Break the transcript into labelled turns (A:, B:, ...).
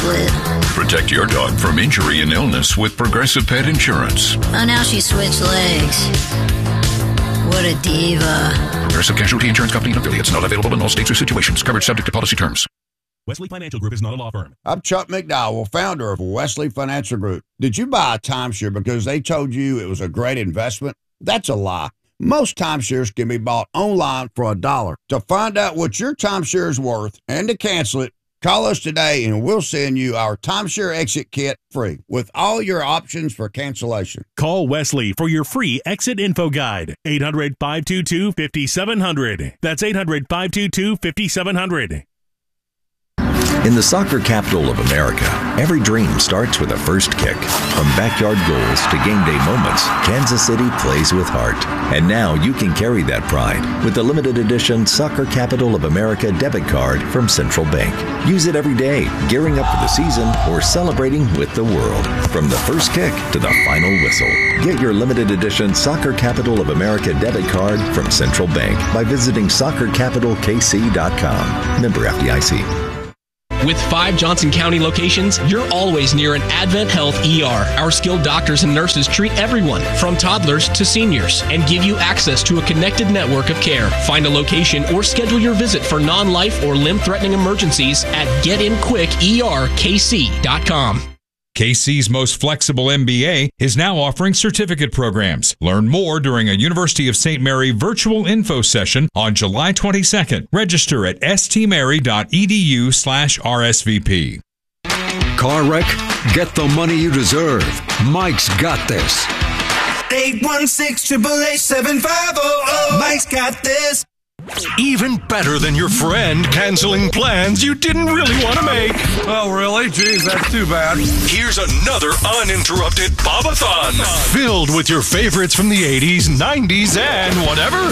A: split.
B: Protect your dog from injury and illness with Progressive Pet Insurance.
A: Oh, now she switched legs. What a diva.
B: Progressive Casualty Insurance Company and affiliates. Not available in all states or situations. Coverage subject to policy terms.
C: Wesley Financial Group is not a law firm.
D: I'm Chuck McDowell, founder of Wesley Financial Group. Did you buy a timeshare because they told you it was a great investment? That's a lie. Most timeshares can be bought online for $1. To find out what your timeshare is worth and to cancel it, call us today and we'll send you our timeshare exit kit free with all your options for cancellation.
C: Call Wesley for your free exit info guide. 800-522-5700. That's 800-522-5700.
E: In the soccer capital of America, every dream starts with a first kick. From backyard goals to game day moments, Kansas City plays with heart. And now you can carry that pride with the limited edition Soccer Capital of America debit card from Central Bank. Use it every day, gearing up for the season or celebrating with the world. From the first kick to the final whistle. Get your limited edition Soccer Capital of America debit card from Central Bank by visiting soccercapitalkc.com. Member FDIC.
F: With 5 Johnson County locations, you're always near an Advent Health ER. Our skilled doctors and nurses treat everyone, from toddlers to seniors, and give you access to a connected network of care. Find a location or schedule your visit for non-life or limb-threatening emergencies at GetInQuickERKC.com.
G: KC's most flexible MBA is now offering certificate programs. Learn more during a University of St. Mary virtual info session on July 22nd. Register at stmary.edu/RSVP.
H: Car wreck? Get the money you deserve. Mike's got this.
I: 816-888-7500. Mike's got this.
J: Even better than your friend canceling plans you didn't really want to make.
K: Oh, really? Geez, that's too bad.
J: Here's another uninterrupted Bobathon, filled with your favorites from the 80s, 90s, and whatever.